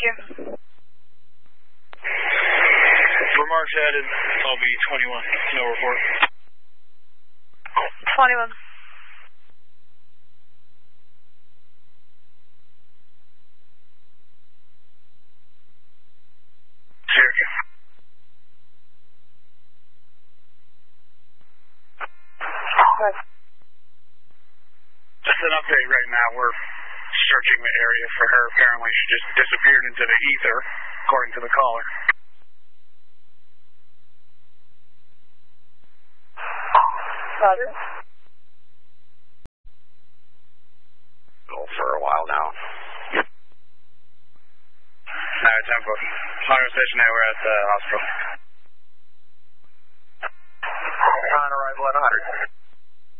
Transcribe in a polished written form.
you. Remarks added. I'll be 21. No report. 21. Syracuse. Just an update right now. We're searching the area for her. Apparently she just disappeared into the ether, according to the caller. Roger. For a while now. Tempo. Fire station now, we're at the hospital.